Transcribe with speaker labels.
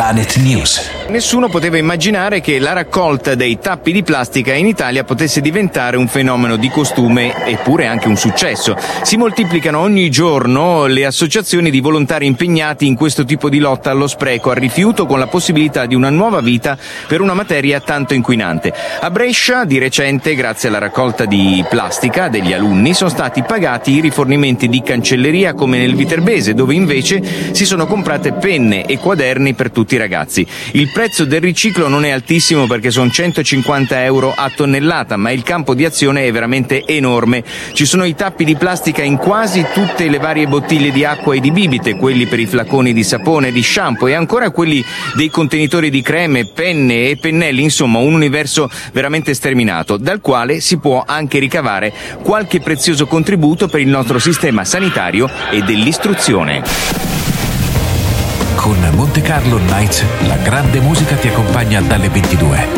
Speaker 1: Planet News.
Speaker 2: Nessuno poteva immaginare che la raccolta dei tappi di plastica in Italia potesse diventare un fenomeno di costume, eppure anche un successo. Si moltiplicano ogni giorno le associazioni di volontari impegnati in questo tipo di lotta allo spreco, al rifiuto, con la possibilità di una nuova vita per una materia tanto inquinante. A Brescia, di recente, grazie alla raccolta di plastica degli alunni, sono stati pagati i rifornimenti di cancelleria, come nel Viterbese, dove invece si sono comprate penne e quaderni per tutti i ragazzi. Il prezzo del riciclo non è altissimo perché sono 150 euro a tonnellata, ma il campo di azione è veramente enorme. Ci sono i tappi di plastica in quasi tutte le varie bottiglie di acqua e di bibite, quelli per i flaconi di sapone e di shampoo, e ancora quelli dei contenitori di creme, penne e pennelli, insomma un universo veramente sterminato, dal quale si può anche ricavare qualche prezioso contributo per il nostro sistema sanitario e dell'istruzione.
Speaker 1: Con Monte Carlo Nights, la grande musica ti accompagna dalle 22.